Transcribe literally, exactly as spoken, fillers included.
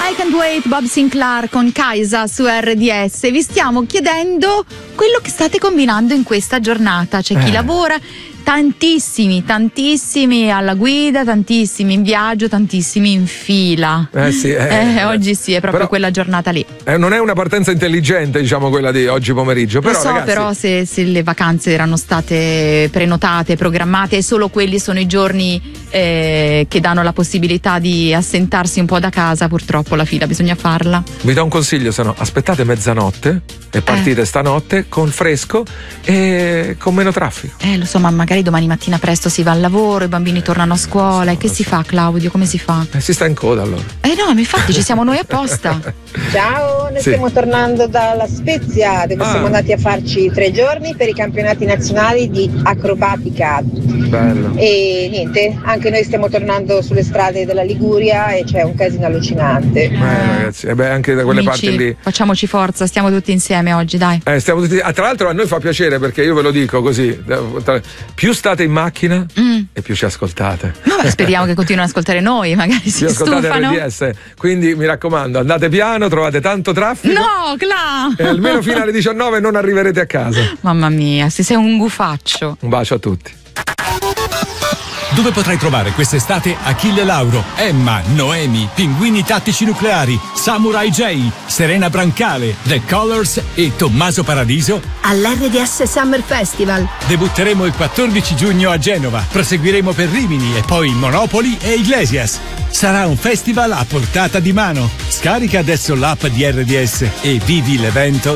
I Can't Wait, Bob Sinclair con Kaisa su R D S. Vi stiamo chiedendo quello che state combinando in questa giornata. C'è chi Eh. lavora, tantissimi, tantissimi alla guida, tantissimi in viaggio, tantissimi in fila. Eh sì, eh, Eh, oggi sì, è proprio però- quella giornata lì. Eh, non è una partenza intelligente, diciamo, quella di oggi pomeriggio. Però, Lo so, ragazzi, però se, se le vacanze erano state prenotate, programmate e solo quelli sono i giorni eh, che danno la possibilità di assentarsi un po' da casa, purtroppo la fila bisogna farla. vi do un consiglio, se no aspettate mezzanotte e partite stanotte con fresco e con meno traffico. Eh, lo so, ma magari domani mattina presto si va al lavoro, i bambini tornano a scuola. E che si fa, Claudio? Come si fa? E si sta in coda allora. Eh no, ma infatti ci siamo noi apposta. Ciao, noi Sì. stiamo tornando dalla Spezia dove Ah. siamo andati a farci tre giorni per i campionati nazionali di acrobatica Bello. e niente, anche noi stiamo tornando sulle strade della Liguria e c'è un casino allucinante. Eh, ragazzi, eh beh, anche da quelle Amici, parti lì. facciamoci forza, stiamo tutti insieme oggi, dai. Eh, stiamo tutti... ah, tra l'altro a noi fa piacere perché io ve lo dico così, tra- più state in macchina Mm. e più ci ascoltate. Vabbè, speriamo che continuino ad ascoltare noi, magari si Più ascoltate stufano. R D S, quindi mi raccomando, andate piano, trovate tanto traffico No, Cla! e almeno fino alle diciannove non arriverete a casa. Mamma mia, se sei un gufaccio. Un bacio a tutti. Dove potrai trovare quest'estate Achille Lauro, Emma, Noemi, Pinguini Tattici Nucleari, Samurai J, Serena Brancale, The Colors e Tommaso Paradiso? All'R D S Summer Festival. Debutteremo il quattordici giugno a Genova, proseguiremo per Rimini e poi Monopoli e Iglesias. Sarà un festival a portata di mano. Scarica adesso l'app di R D S e vivi l'evento